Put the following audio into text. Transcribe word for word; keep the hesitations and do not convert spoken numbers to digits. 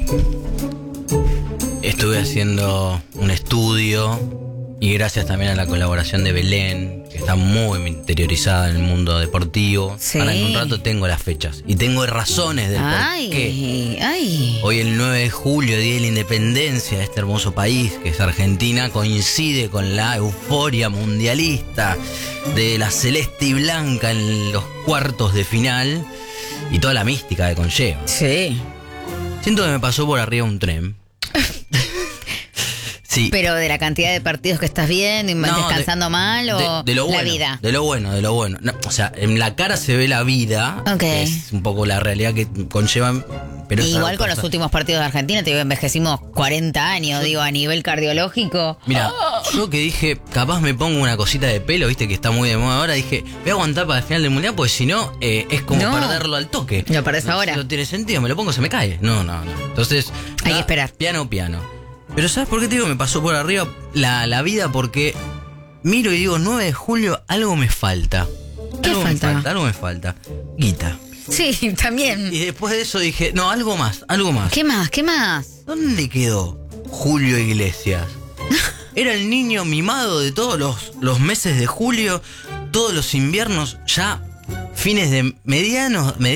Estuve haciendo un estudio y gracias también a la colaboración de Belén, que está muy interiorizada en el mundo deportivo. Sí. Ahora en un rato tengo las fechas y tengo razones del Ay, por qué. ay. Hoy el nueve de julio, Día de la Independencia de este hermoso país que es Argentina, coincide con la euforia mundialista de la celeste y blanca en los cuartos de final y toda la mística que conlleva. Sí. Siento que me pasó por arriba un tren. Sí. Pero de la cantidad de partidos que estás viendo y No, descansando de, mal o de, de lo bueno, la vida. De lo bueno, de lo bueno. No, o sea, en la cara se ve la vida, Ok. que es un poco la realidad que conllevan. Pero Igual con los últimos partidos de Argentina, te digo, envejecimos cuarenta años, digo, a nivel cardiológico. Mira, yo que dije, capaz me pongo una cosita de pelo, viste que está muy de moda ahora, dije, voy a aguantar para el final del mundial, porque si no, eh, es como No. perderlo al toque. Lo perdés no, ahora. No tiene sentido, me lo pongo, se me cae. No, no, no. Entonces, Hay nada, que esperar. Piano, piano. Pero ¿sabes por qué te digo? Me pasó por arriba la, la vida porque miro y digo, nueve de julio, algo me falta. ¿Qué algo falta? Me falta? Algo me falta. Guita. Sí, también. Y después de eso dije, no, algo más, algo más. ¿Qué más? ¿Qué más? ¿Dónde quedó Julio Iglesias? Era el niño mimado de todos los, los meses de julio, todos los inviernos, ya fines de medianos,